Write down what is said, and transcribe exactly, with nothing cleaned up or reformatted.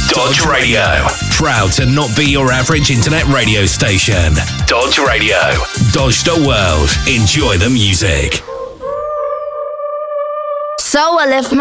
Dodge Radio. Proud to not be your average internet radio station. Dodge Radio. Dodge the world. Enjoy the music. So I left my